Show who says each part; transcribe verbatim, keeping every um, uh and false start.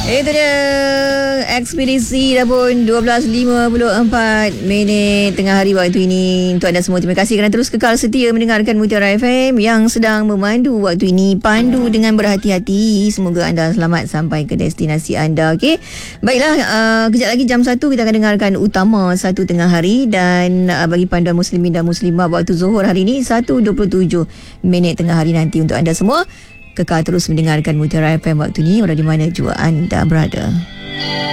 Speaker 1: Itu dia ekspedisi dah pun dua belas lima puluh empat minit tengah hari waktu ini. Untuk anda semua, terima kasih kerana terus kekal setia mendengarkan Mutiara F M yang sedang memandu waktu ini. Pandu dengan berhati-hati. Semoga anda selamat sampai ke destinasi anda. Okey, baiklah, uh, kejap lagi jam satu kita akan dengarkan utama satu tengah hari. Dan uh, bagi panduan muslimin dan muslimah waktu zuhur hari ini satu dua puluh tujuh minit tengah hari nanti. Untuk anda semua, kekal terus mendengarkan Mutiara F M waktu ini, walau di mana jua anda berada.